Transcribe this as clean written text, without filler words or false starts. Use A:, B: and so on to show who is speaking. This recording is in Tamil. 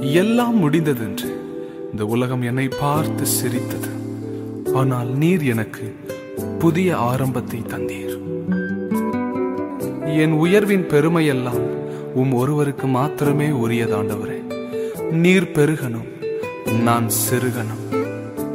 A: எல்லாம் முடிந்ததென்று இந்த உலகம் என்னை பார்த்து சிரித்தது. ஆனால் நீர் எனக்கு புதிய ஆரம்பத்தை தந்தீர். என் உயர்வின் பெருமையெல்லாம் ஒருவருக்கு மாத்திரமே உரியதாண்டவரே. நீர் பெருகணும், நான் சிறுகணும்.